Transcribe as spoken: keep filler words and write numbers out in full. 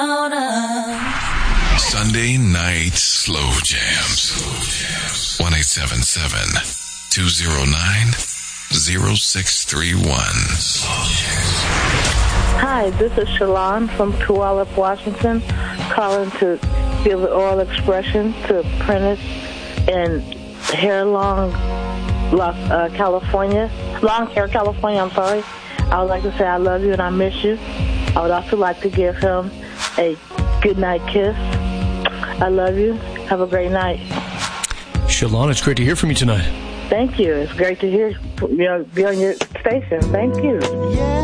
Sunday night slow jams. one eight seven seven, two oh nine, oh six three one. Hi, this is Shalon from Puyallup, Washington, calling to give the oral expression to Prentice in Hair Long, Los, uh, California. Long Hair, California, I'm sorry. I would like to say I love you and I miss you. I would also like to give him a good night kiss. I love you. Have a great night. Shalon, it's great to hear from you tonight. Thank you. It's great to hear you know, be on your station. Thank you.